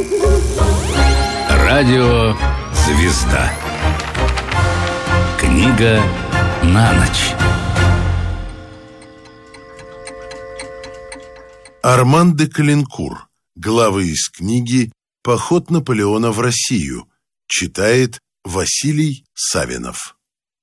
Радио «Звезда». Книга на ночь. Арман де Калинкур. Главы из книги «Поход Наполеона в Россию». Читает Василий Савинов.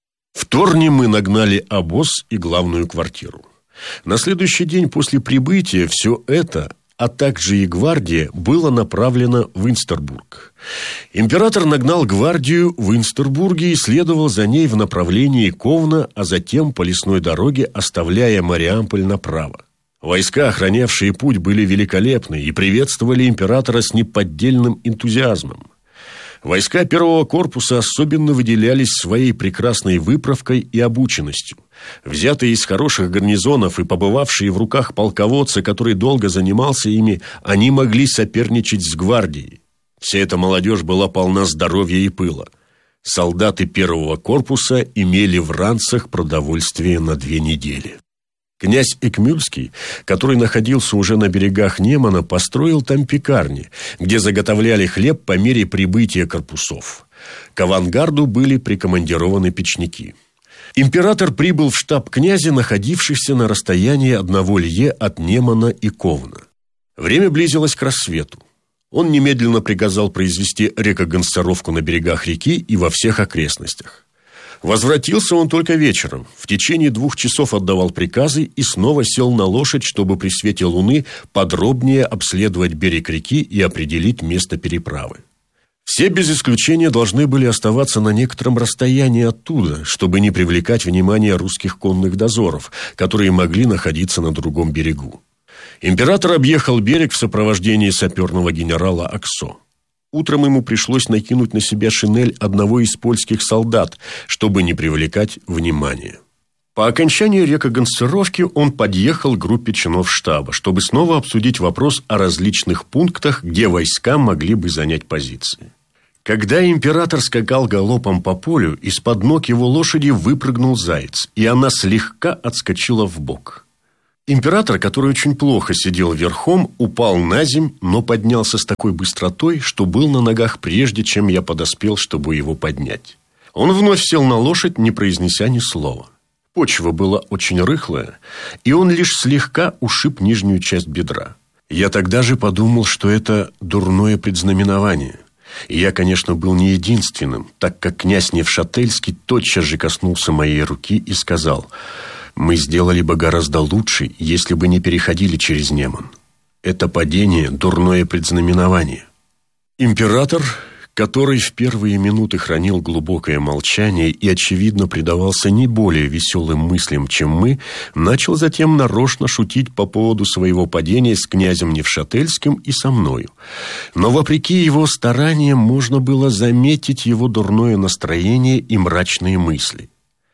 В Торне мы нагнали обоз и главную квартиру. На следующий день после прибытия все это, а также и гвардия, было направлено в Инстербург. Император нагнал гвардию в Инстербурге и следовал за ней в направлении Ковна, а затем по лесной дороге, оставляя Мариамполь направо. Войска, охранявшие путь, были великолепны и приветствовали императора с неподдельным энтузиазмом. Войска первого корпуса особенно выделялись своей прекрасной выправкой и обученностью. Взятые из хороших гарнизонов и побывавшие в руках полководца, который долго занимался ими, они могли соперничать с гвардией. Вся эта молодежь была полна здоровья и пыла. Солдаты первого корпуса имели в ранцах продовольствие на 2 недели. Князь Экмюльский, который находился уже на берегах Немана, построил там пекарни, где заготовляли хлеб по мере прибытия корпусов. К авангарду были прикомандированы печники. Император прибыл в штаб князя, находившийся на расстоянии 1 лье от Немана и Ковна. Время близилось к рассвету. Он немедленно приказал произвести рекогносцировку на берегах реки и во всех окрестностях. Возвратился он только вечером. В течение 2 часов отдавал приказы и снова сел на лошадь, чтобы при свете луны подробнее обследовать берег реки и определить место переправы. Все без исключения должны были оставаться на некотором расстоянии оттуда, чтобы не привлекать внимание русских конных дозоров, которые могли находиться на другом берегу. Император объехал берег в сопровождении саперного генерала Аксо. Утром ему пришлось накинуть на себя шинель одного из польских солдат, чтобы не привлекать внимания. По окончании рекогносцировки он подъехал к группе чинов штаба, чтобы снова обсудить вопрос о различных пунктах, где войска могли бы занять позиции. Когда император скакал галопом по полю, из-под ног его лошади выпрыгнул заяц, и она слегка отскочила вбок. Император, который очень плохо сидел верхом, упал наземь, но поднялся с такой быстротой, что был на ногах прежде, чем я подоспел, чтобы его поднять. Он вновь сел на лошадь, не произнеся ни слова. Почва была очень рыхлая, и он лишь слегка ушиб нижнюю часть бедра. Я тогда же подумал, что это дурное предзнаменование. И я, конечно, был не единственным, так как князь Невшательский тотчас же коснулся моей руки и сказал: «Мы сделали бы гораздо лучше, если бы не переходили через Неман. Это падение – дурное предзнаменование». Император, который в первые минуты хранил глубокое молчание и, очевидно, предавался не более веселым мыслям, чем мы, начал затем нарочно шутить по поводу своего падения с князем Невшательским и со мною. Но, вопреки его стараниям, можно было заметить его дурное настроение и мрачные мысли.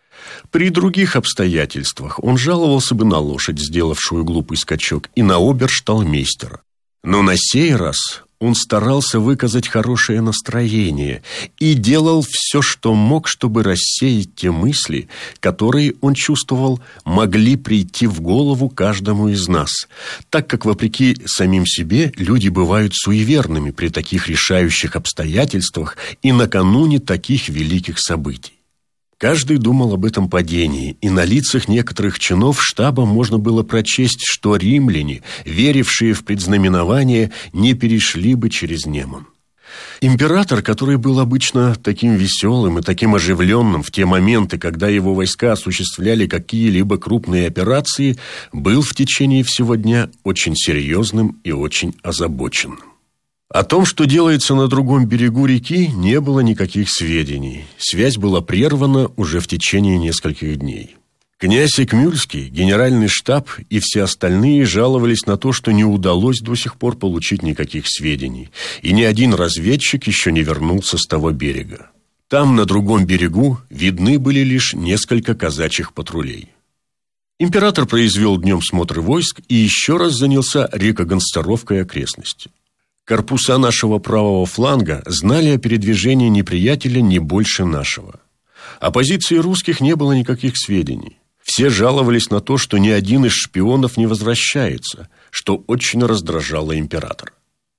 При других обстоятельствах он жаловался бы на лошадь, сделавшую глупый скачок, и на обершталмейстера. Но на сей раз он старался выказать хорошее настроение и делал все, что мог, чтобы рассеять те мысли, которые, он чувствовал, могли прийти в голову каждому из нас, так как, вопреки самим себе, люди бывают суеверными при таких решающих обстоятельствах и накануне таких великих событий. Каждый думал об этом падении, и на лицах некоторых чинов штаба можно было прочесть, что римляне, верившие в предзнаменование, не перешли бы через Неман. Император, который был обычно таким веселым и таким оживленным в те моменты, когда его войска осуществляли какие-либо крупные операции, был в течение всего дня очень серьезным и очень озабоченным. О том, что делается на другом берегу реки, не было никаких сведений. Связь была прервана уже в течение нескольких дней. Князь Экмюльский, генеральный штаб и все остальные жаловались на то, что не удалось до сих пор получить никаких сведений, и ни один разведчик еще не вернулся с того берега. Там, на другом берегу, видны были лишь несколько казачьих патрулей. Император произвел днем смотр войск и еще раз занялся рекогносцировкой окрестностей. Корпуса нашего правого фланга знали о передвижении неприятеля не больше нашего. О позиции русских не было никаких сведений. Все жаловались на то, что ни один из шпионов не возвращается, что очень раздражало императора.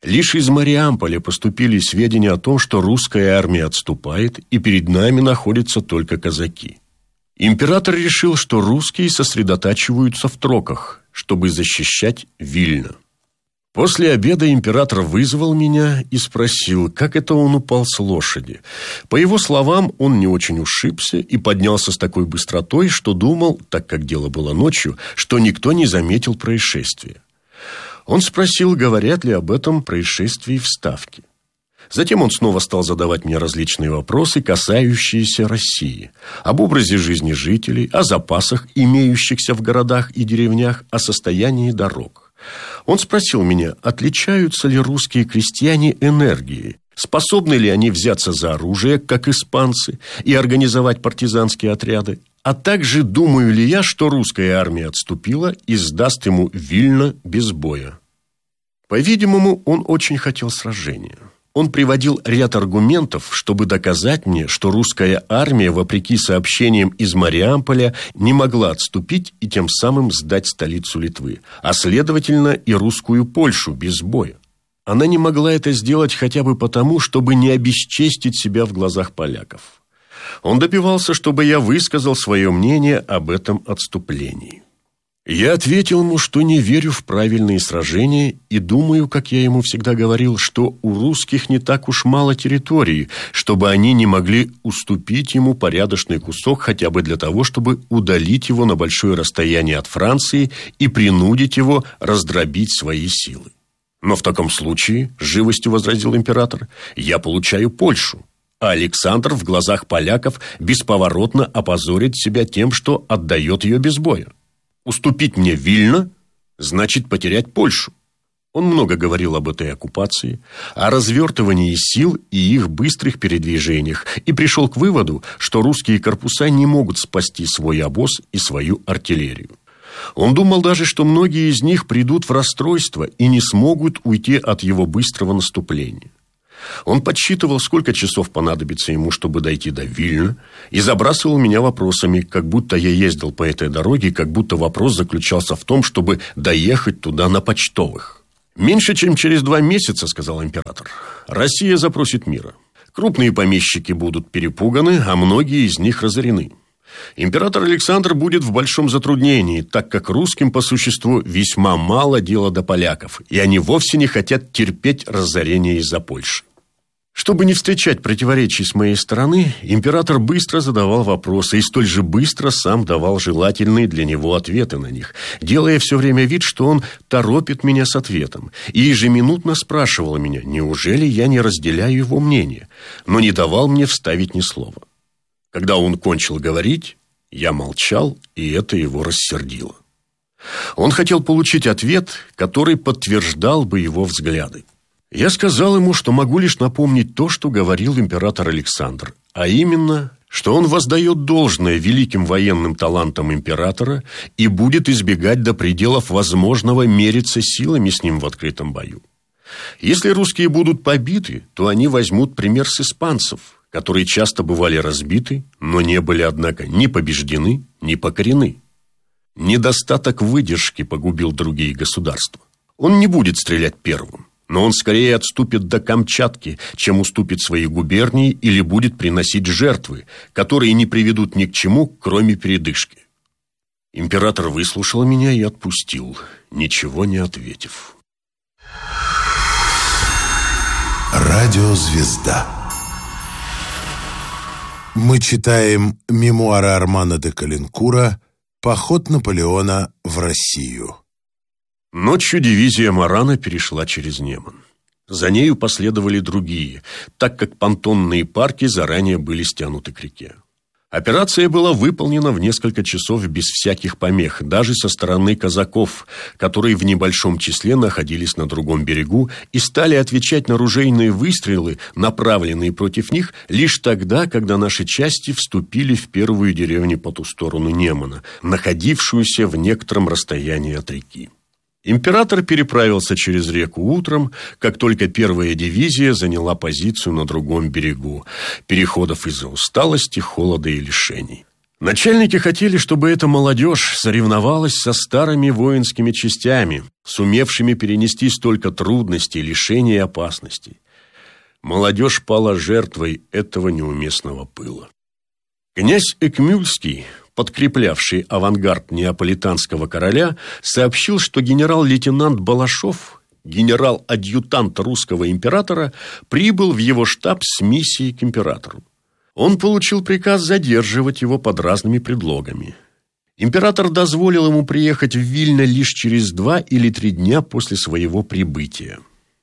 Лишь из Мариамполя поступили сведения о том, что русская армия отступает, и перед нами находятся только казаки. Император решил, что русские сосредотачиваются в Троках, чтобы защищать Вильно. После обеда император вызвал меня и спросил, как это он упал с лошади. По его словам, он не очень ушибся и поднялся с такой быстротой, что думал, так как дело было ночью, что никто не заметил происшествия. Он спросил, говорят ли об этом происшествии в Ставке. Затем он снова стал задавать мне различные вопросы, касающиеся России, об образе жизни жителей, о запасах, имеющихся в городах и деревнях, о состоянии дорог. Он спросил меня, отличаются ли русские крестьяне энергией, способны ли они взяться за оружие, как испанцы, и организовать партизанские отряды, а также думаю ли я, что русская армия отступила и сдаст ему Вильно без боя. По-видимому, он очень хотел сражения. Он приводил ряд аргументов, чтобы доказать мне, что русская армия, вопреки сообщениям из Мариамполя, не могла отступить и тем самым сдать столицу Литвы, а следовательно и русскую Польшу без боя. Она не могла это сделать хотя бы потому, чтобы не обесчестить себя в глазах поляков. Он добивался, чтобы я высказал свое мнение об этом отступлении. Я ответил ему, что не верю в правильные сражения и думаю, как я ему всегда говорил, что у русских не так уж мало территории, чтобы они не могли уступить ему порядочный кусок хотя бы для того, чтобы удалить его на большое расстояние от Франции и принудить его раздробить свои силы. Но в таком случае, с живостью возразил император, я получаю Польшу, а Александр в глазах поляков бесповоротно опозорит себя тем, что отдает ее без боя. Уступить мне Вильно значит потерять Польшу. Он много говорил об этой оккупации, о развертывании сил и их быстрых передвижениях, и пришел к выводу, что русские корпуса не могут спасти свой обоз и свою артиллерию. Он думал даже, что многие из них придут в расстройство и не смогут уйти от его быстрого наступления. Он подсчитывал, сколько часов понадобится ему, чтобы дойти до Вильно, и забрасывал меня вопросами, как будто я ездил по этой дороге, как будто вопрос заключался в том, чтобы доехать туда на почтовых. «Меньше чем через 2 месяца, — сказал император, — Россия запросит мира. Крупные помещики будут перепуганы, а многие из них разорены. Император Александр будет в большом затруднении, так как русским по существу весьма мало дела до поляков, и они вовсе не хотят терпеть разорение из-за Польши». Чтобы не встречать противоречий с моей стороны, император быстро задавал вопросы и столь же быстро сам давал желательные для него ответы на них, делая все время вид, что он торопит меня с ответом, и ежеминутно спрашивал меня, неужели я не разделяю его мнение, но не давал мне вставить ни слова. Когда он кончил говорить, я молчал, и это его рассердило. Он хотел получить ответ, который подтверждал бы его взгляды. Я сказал ему, что могу лишь напомнить то, что говорил император Александр, а именно, что он воздает должное великим военным талантам императора и будет избегать до пределов возможного мериться силами с ним в открытом бою. Если русские будут побиты, то они возьмут пример с испанцев, которые часто бывали разбиты, но не были, однако, ни побеждены, ни покорены. Недостаток выдержки погубил другие государства. Он не будет стрелять первым, но он скорее отступит до Камчатки, чем уступит свои губернии или будет приносить жертвы, которые не приведут ни к чему, кроме передышки. Император выслушал меня и отпустил, ничего не ответив. Радиозвезда. Мы читаем мемуары Армана де Калинкура «Поход Наполеона в Россию». Ночью дивизия Марана перешла через Неман. За нею последовали другие, так как понтонные парки заранее были стянуты к реке. Операция была выполнена в несколько часов без всяких помех, даже со стороны казаков, которые в небольшом числе находились на другом берегу и стали отвечать на ружейные выстрелы, направленные против них, лишь тогда, когда наши части вступили в первую деревню по ту сторону Немана, находившуюся в некотором расстоянии от реки. Император переправился через реку утром, как только первая дивизия заняла позицию на другом берегу, переходов из-за усталости, холода и лишений. Начальники хотели, чтобы эта молодежь соревновалась со старыми воинскими частями, сумевшими перенести столько трудностей, лишений и опасностей. Молодежь пала жертвой этого неуместного пыла. Князь Экмюльский, подкреплявший авангард неаполитанского короля, сообщил, что генерал-лейтенант Балашов, генерал-адъютант русского императора, прибыл в его штаб с миссией к императору. Он получил приказ задерживать его под разными предлогами. Император дозволил ему приехать в Вильно лишь через 2 или 3 дня после своего прибытия.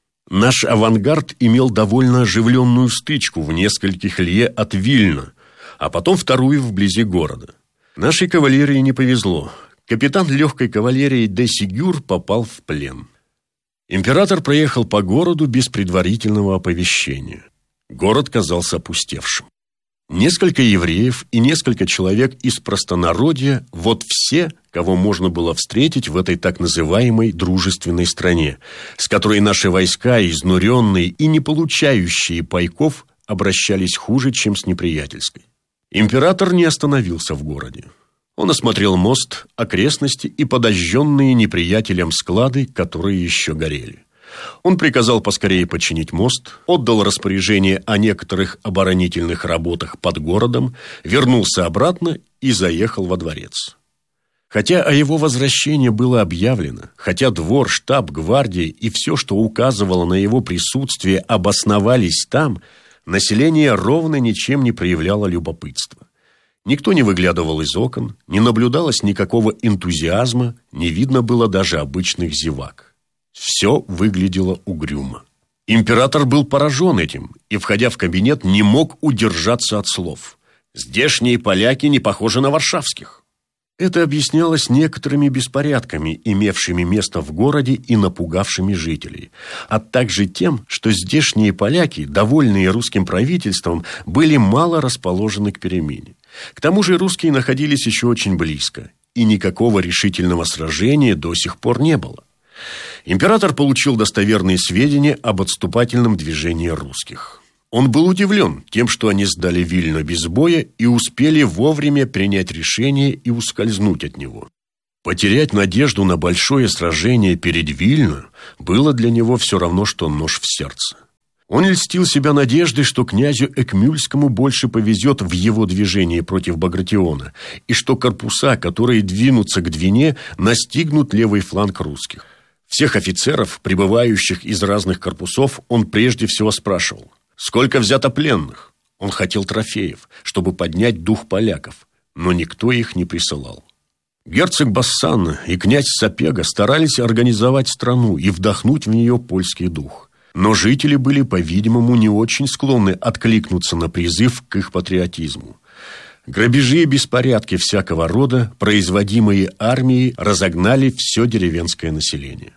Наш авангард имел довольно оживленную стычку в нескольких лье от Вильно, а потом вторую вблизи города. Нашей кавалерии не повезло. Капитан легкой кавалерии де Сигюр попал в плен. Император проехал по городу без предварительного оповещения. Город казался опустевшим. Несколько евреев и несколько человек из простонародья – вот все, кого можно было встретить в этой так называемой дружественной стране, с которой наши войска, изнуренные и не получающие пайков, обращались хуже, чем с неприятельской. Император не остановился в городе. Он осмотрел мост, окрестности и подожженные неприятелем склады, которые еще горели. Он приказал поскорее починить мост, отдал распоряжение о некоторых оборонительных работах под городом, вернулся обратно и заехал во дворец. Хотя о его возвращении было объявлено, хотя двор, штаб, гвардия и все, что указывало на его присутствие, обосновались там, население ровно ничем не проявляло любопытства. Никто не выглядывал из окон, не наблюдалось никакого энтузиазма, не видно было даже обычных зевак. Все выглядело угрюмо. Император был поражен этим и, входя в кабинет, не мог удержаться от слов. «Здешние поляки не похожи на варшавских». Это объяснялось некоторыми беспорядками, имевшими место в городе и напугавшими жителей, а также тем, что здешние поляки, довольные русским правительством, были мало расположены к перемене. К тому же русские находились еще очень близко, и никакого решительного сражения до сих пор не было. Император получил достоверные сведения об отступательном движении русских. Он был удивлен тем, что они сдали Вильно без боя и успели вовремя принять решение и ускользнуть от него. Потерять надежду на большое сражение перед Вильно было для него все равно, что нож в сердце. Он льстил себя надеждой, что князю Экмюльскому больше повезет в его движении против Багратиона, и что корпуса, которые двинутся к Двине, настигнут левый фланг русских. Всех офицеров, прибывающих из разных корпусов, он прежде всего спрашивал: сколько взято пленных? Он хотел трофеев, чтобы поднять дух поляков, но никто их не присылал. Герцог Бассан и князь Сапега старались организовать страну и вдохнуть в нее польский дух. Но жители были, по-видимому, не очень склонны откликнуться на призыв к их патриотизму. Грабежи и беспорядки всякого рода, производимые армией, разогнали все деревенское население.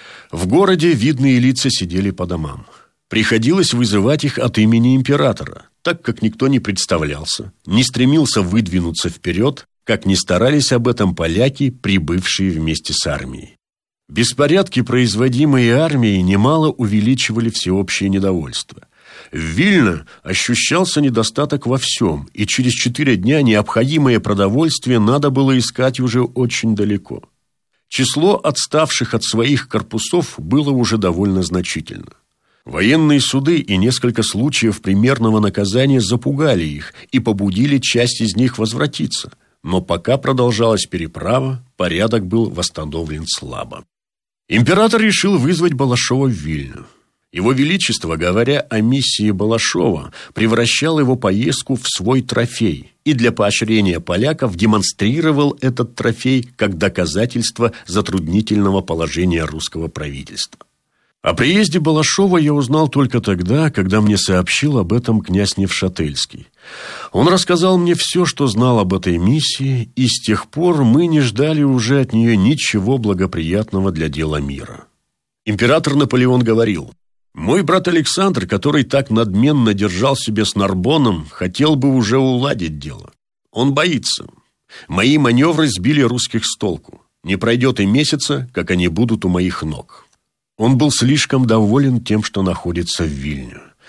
В городе видные лица сидели по домам. Приходилось вызывать их от имени императора, так как никто не представлялся, не стремился выдвинуться вперед, как ни старались об этом поляки, прибывшие вместе с армией. Беспорядки, производимые армией, немало увеличивали всеобщее недовольство. В Вильно ощущался недостаток во всем, и через 4 дня необходимое продовольствие надо было искать уже очень далеко. Число отставших от своих корпусов было уже довольно значительно. Военные суды и несколько случаев примерного наказания запугали их и побудили часть из них возвратиться. Но пока продолжалась переправа, порядок был восстановлен слабо. Император решил вызвать Балашова в Вильно. Его Величество, говоря о миссии Балашова, превращал его поездку в свой трофей и для поощрения поляков демонстрировал этот трофей как доказательство затруднительного положения русского правительства. О приезде Балашова я узнал только тогда, когда мне сообщил об этом князь Невшательский. Он рассказал мне все, что знал об этой миссии, и с тех пор мы не ждали уже от нее ничего благоприятного для дела мира. Император Наполеон говорил: «Мой брат Александр, который так надменно держал себя с Нарбоном, хотел бы уже уладить дело. Он боится. Мои маневры сбили русских с толку. Не пройдет и месяца, как они будут у моих ног». Он был слишком доволен тем, что находится в Вильне.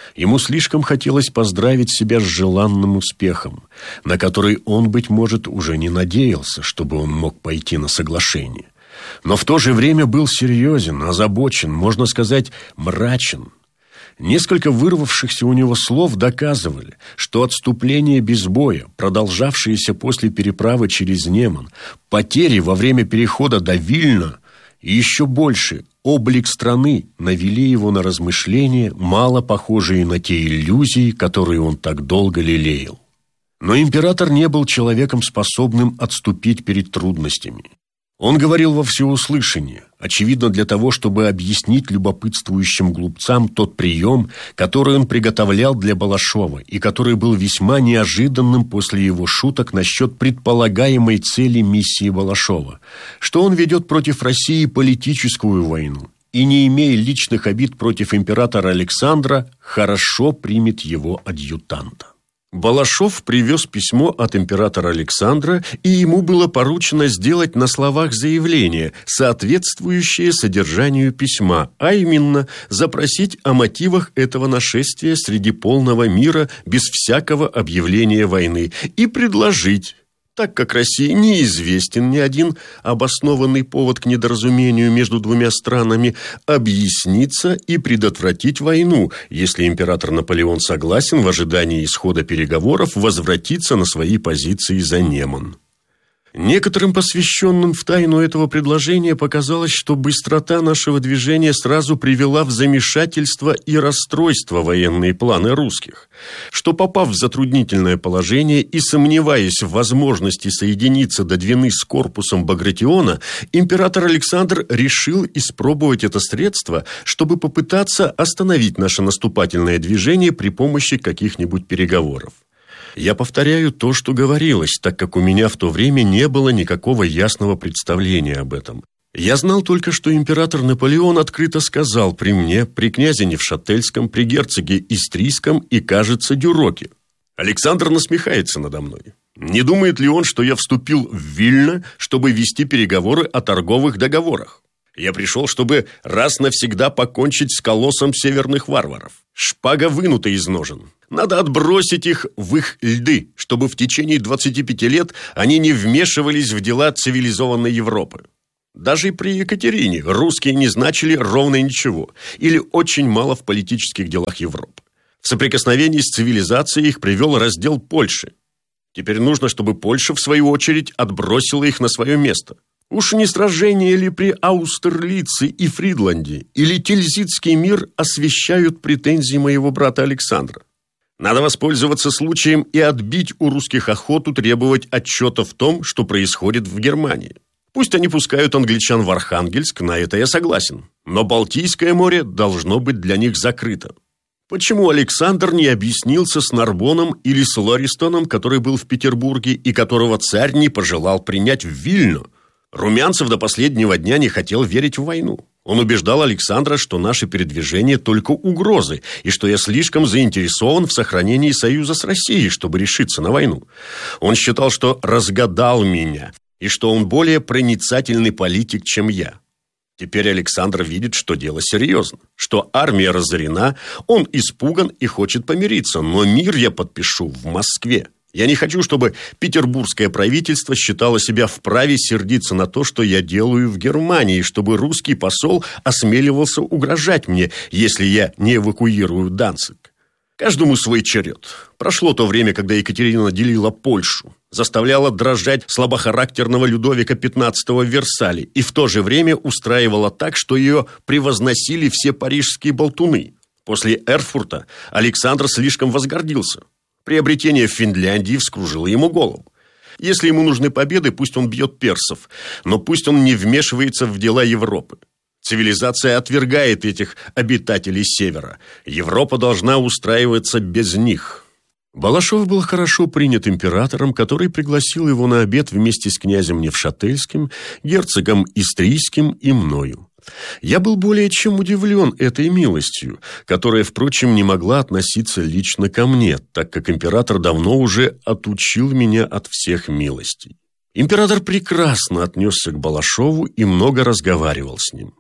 Ему слишком хотелось поздравить себя с желанным успехом, на который он, быть может, уже не надеялся, чтобы он мог пойти на соглашение. Но в то же время был серьезен, озабочен, можно сказать, мрачен. Несколько вырвавшихся у него слов доказывали, что отступление без боя, продолжавшееся после переправы через Неман, потери во время перехода до Вильна и еще больше облик страны навели его на размышления, мало похожие на те иллюзии, которые он так долго лелеял. Но император не был человеком, способным отступить перед трудностями. Он говорил во всеуслышание, очевидно для того, чтобы объяснить любопытствующим глупцам тот прием, который он приготовлял для Балашова и который был весьма неожиданным после его шуток насчет предполагаемой цели миссии Балашова, что он ведет против России политическую войну и, не имея личных обид против императора Александра, хорошо примет его адъютанта. Балашов привез письмо от императора Александра, и ему было поручено сделать на словах заявление, соответствующее содержанию письма, а именно запросить о мотивах этого нашествия среди полного мира без всякого объявления войны и предложить, так как России неизвестен ни один обоснованный повод к недоразумению между двумя странами, объясниться и предотвратить войну, если император Наполеон согласен в ожидании исхода переговоров возвратиться на свои позиции за Неман. Некоторым посвященным в тайну этого предложения показалось, что быстрота нашего движения сразу привела в замешательство и расстройство военные планы русских, что, попав в затруднительное положение и сомневаясь в возможности соединиться до Двины с корпусом Багратиона, император Александр решил испробовать это средство, чтобы попытаться остановить наше наступательное движение при помощи каких-нибудь переговоров. Я повторяю то, что говорилось, так как у меня в то время не было никакого ясного представления об этом. Я знал только, что император Наполеон открыто сказал при мне, при князе Невшательском, при герцоге Истрийском и, кажется, Дюроке: «Александр насмехается надо мной. Не думает ли он, что я вступил в Вильно, чтобы вести переговоры о торговых договорах? Я пришел, чтобы раз навсегда покончить с колоссом северных варваров. Шпага вынута из ножен. Надо отбросить их в их льды, чтобы в течение 25 лет они не вмешивались в дела цивилизованной Европы. Даже при Екатерине русские не значили ровно ничего или очень мало в политических делах Европы. В соприкосновении с цивилизацией их привел раздел Польши. Теперь нужно, чтобы Польша, в свою очередь, отбросила их на свое место. Уж не сражение ли при Аустерлице и Фридланде или Тильзитский мир освещают претензии моего брата Александра? Надо воспользоваться случаем и отбить у русских охоту требовать отчета в том, что происходит в Германии. Пусть они пускают англичан в Архангельск, на это я согласен. Но Балтийское море должно быть для них закрыто. Почему Александр не объяснился с Нарбоном или с Лористоном, который был в Петербурге и которого царь не пожелал принять в Вильно? Румянцев до последнего дня не хотел верить в войну. Он убеждал Александра, что наши передвижения только угрозы, и что я слишком заинтересован в сохранении союза с Россией, чтобы решиться на войну. Он считал, что разгадал меня, и что он более проницательный политик, чем я. Теперь Александр видит, что дело серьезно, что армия разорена, он испуган и хочет помириться, но мир я подпишу в Москве. Я не хочу, чтобы петербургское правительство считало себя вправе сердиться на то, что я делаю в Германии, чтобы русский посол осмеливался угрожать мне, если я не эвакуирую Данциг. Каждому свой черед. Прошло то время, когда Екатерина делила Польшу, заставляла дрожать слабохарактерного Людовика XV в Версале и в то же время устраивала так, что ее превозносили все парижские болтуны. После Эрфурта Александр слишком возгордился. Приобретение в Финляндии вскружило ему голову. Если ему нужны победы, пусть он бьет персов, но пусть он не вмешивается в дела Европы. Цивилизация отвергает этих обитателей Севера. Европа должна устраиваться без них. Балашов был хорошо принят императором, который пригласил его на обед вместе с князем Невшательским, герцогом Истрийским и мною. Я был более чем удивлен этой милостью, которая, впрочем, не могла относиться лично ко мне, так как император давно уже отучил меня от всех милостей. Император прекрасно отнесся к Балашову и много разговаривал с ним.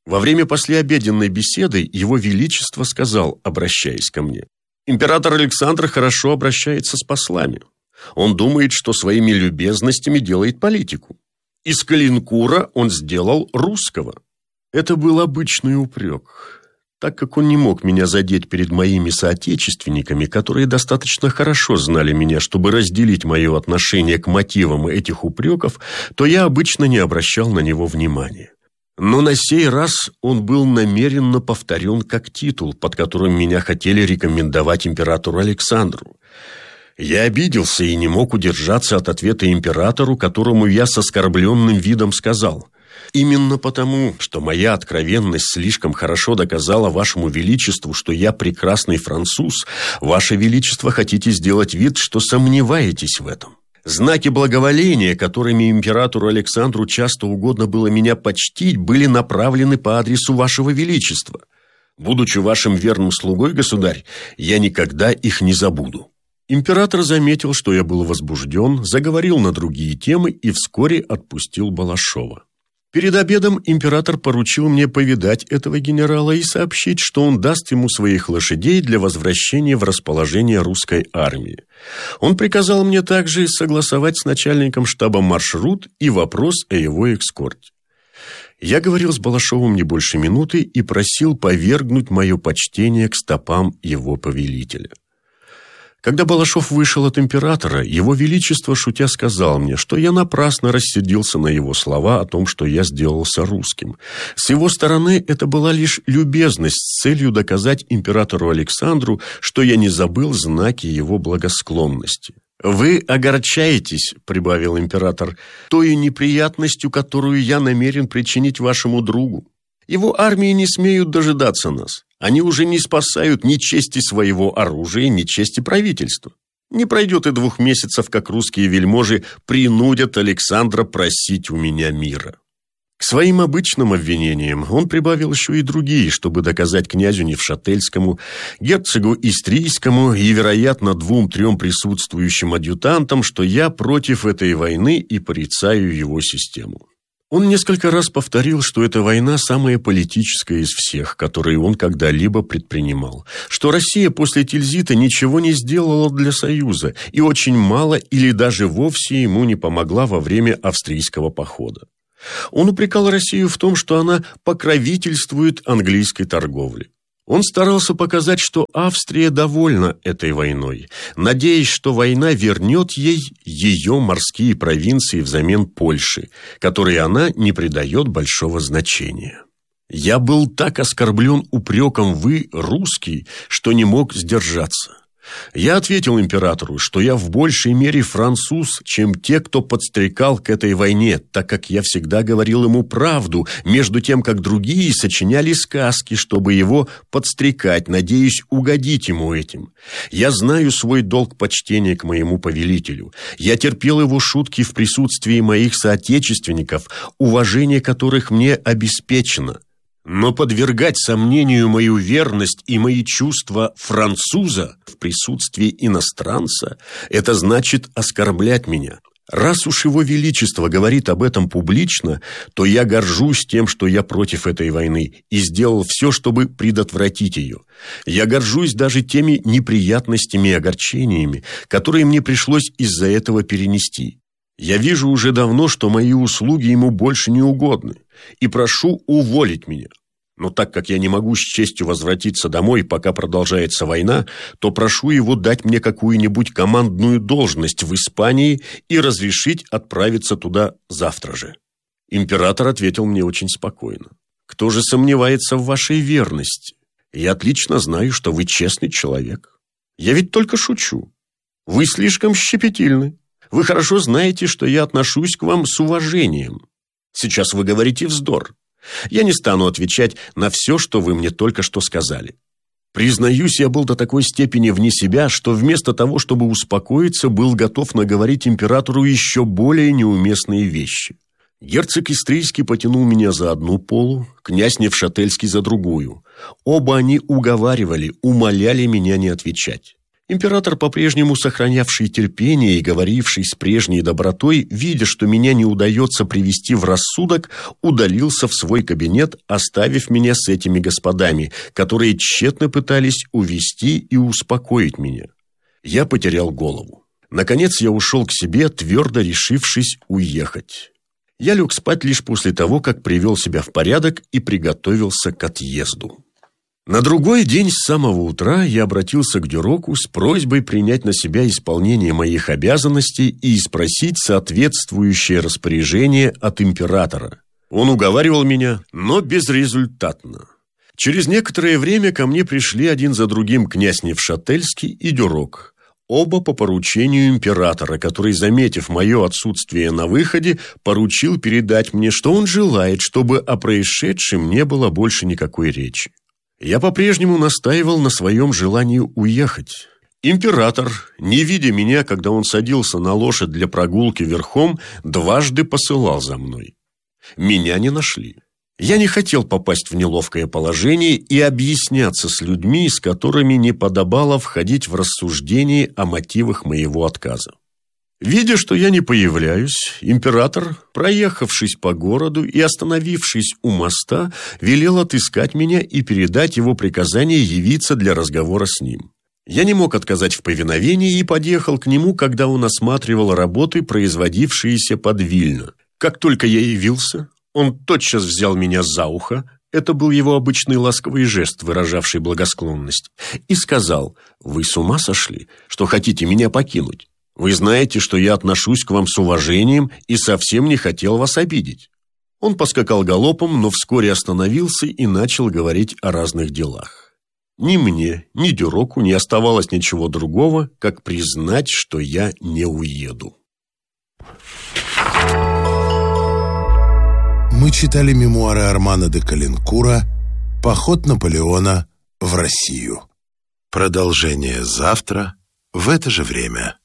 Во время послеобеденной беседы Его Величество сказал, обращаясь ко мне: «Император Александр хорошо обращается с послами. Он думает, что своими любезностями делает политику. Из Калинкура он сделал русского». Это был обычный упрек. Так как он не мог меня задеть перед моими соотечественниками, которые достаточно хорошо знали меня, чтобы разделить мое отношение к мотивам этих упреков, то я обычно не обращал на него внимания. Но на сей раз он был намеренно повторен как титул, под которым меня хотели рекомендовать императору Александру. Я обиделся и не мог удержаться от ответа императору, которому я с оскорбленным видом сказал: «Именно потому, что моя откровенность слишком хорошо доказала вашему величеству, что я прекрасный француз, ваше величество хотите сделать вид, что сомневаетесь в этом. Знаки благоволения, которыми императору Александру часто угодно было меня почтить, были направлены по адресу вашего величества. Будучи вашим верным слугой, государь, я никогда их не забуду». Император заметил, что я был возбужден, заговорил на другие темы и вскоре отпустил Балашова. Перед обедом император поручил мне повидать этого генерала и сообщить, что он даст ему своих лошадей для возвращения в расположение русской армии. Он приказал мне также согласовать с начальником штаба маршрут и вопрос о его эскорте. Я говорил с Балашовым не больше минуты и просил повергнуть мое почтение к стопам его повелителя. Когда Балашов вышел от императора, его величество, шутя, сказал мне, что я напрасно рассердился на его слова о том, что я сделался русским. С его стороны это была лишь любезность с целью доказать императору Александру, что я не забыл знаки его благосклонности. «Вы огорчаетесь, — прибавил император, — той неприятностью, которую я намерен причинить вашему другу. Его армии не смеют дожидаться нас. Они уже не спасают ни чести своего оружия, ни чести правительства. Не пройдет и 2 месяцев, как русские вельможи принудят Александра просить у меня мира». К своим обычным обвинениям он прибавил еще и другие, чтобы доказать князю Невшательскому, герцогу Истрийскому и, вероятно, 2-3 присутствующим адъютантам, что я против этой войны и порицаю его систему. Он несколько раз повторил, что эта война самая политическая из всех, которые он когда-либо предпринимал, что Россия после Тильзита ничего не сделала для Союза и очень мало или даже вовсе ему не помогла во время австрийского похода. Он упрекал Россию в том, что она покровительствует английской торговле. Он старался показать, что Австрия довольна этой войной, надеясь, что война вернет ей ее морские провинции взамен Польши, которой она не придает большого значения. Я был так оскорблен упреком «вы русский», что не мог сдержаться. Я ответил императору, что я в большей мере француз, чем те, кто подстрекал к этой войне, так как я всегда говорил ему правду, между тем, как другие сочиняли сказки, чтобы его подстрекать, надеясь угодить ему этим. Я знаю свой долг почтения к моему повелителю. Я терпел его шутки в присутствии моих соотечественников, уважение которых мне обеспечено. Но подвергать сомнению мою верность и мои чувства француза в присутствии иностранца – это значит оскорблять меня. Раз уж его величество говорит об этом публично, то я горжусь тем, что я против этой войны и сделал все, чтобы предотвратить ее. Я горжусь даже теми неприятностями и огорчениями, которые мне пришлось из-за этого перенести. Я вижу уже давно, что мои услуги ему больше не угодны, и прошу уволить меня. Но так как я не могу с честью возвратиться домой, пока продолжается война, то прошу его дать мне какую-нибудь командную должность в Испании и разрешить отправиться туда завтра же. Император ответил мне очень спокойно: «Кто же сомневается в вашей верности? Я отлично знаю, что вы честный человек. Я ведь только шучу. Вы слишком щепетильны. Вы хорошо знаете, что я отношусь к вам с уважением. Сейчас вы говорите вздор. Я не стану отвечать на все, что вы мне только что сказали. Признаюсь, я был до такой степени вне себя, что вместо того, чтобы успокоиться, был готов наговорить императору еще более неуместные вещи. Герцог Истрийский потянул меня за одну полу, князь Невшательский за другую. Оба они уговаривали, умоляли меня не отвечать. Император, по-прежнему сохранявший терпение и говоривший с прежней добротой, видя, что меня не удается привести в рассудок, удалился в свой кабинет, оставив меня с этими господами, которые тщетно пытались увести и успокоить меня. Я потерял голову. Наконец я ушел к себе, твердо решившись уехать. Я лег спать лишь после того, как привел себя в порядок и приготовился к отъезду. На другой день с самого утра я обратился к Дюроку с просьбой принять на себя исполнение моих обязанностей и спросить соответствующее распоряжение от императора. Он уговаривал меня, но безрезультатно. Через некоторое время ко мне пришли один за другим князь Невшательский и Дюрок, оба по поручению императора, который, заметив мое отсутствие на выходе, поручил передать мне, что он желает, чтобы о происшедшем не было больше никакой речи. Я по-прежнему настаивал на своем желании уехать. Император, не видя меня, когда он садился на лошадь для прогулки верхом, дважды посылал за мной. Меня не нашли. Я не хотел попасть в неловкое положение и объясняться с людьми, с которыми не подобало входить в рассуждение о мотивах моего отказа. Видя, что я не появляюсь, император, проехавшись по городу и остановившись у моста, велел отыскать меня и передать его приказание явиться для разговора с ним. Я не мог отказать в повиновении и подъехал к нему, когда он осматривал работы, производившиеся под Вильно. Как только я явился, он тотчас взял меня за ухо, это был его обычный ласковый жест, выражавший благосклонность, и сказал: «Вы с ума сошли, что хотите меня покинуть? Вы знаете, что я отношусь к вам с уважением и совсем не хотел вас обидеть». Он поскакал галопом, но вскоре остановился и начал говорить о разных делах. Ни мне, ни Дюроку не оставалось ничего другого, как признать, что я не уеду. Мы читали мемуары Армана де Калинкура «Поход Наполеона в Россию». Продолжение завтра в это же время.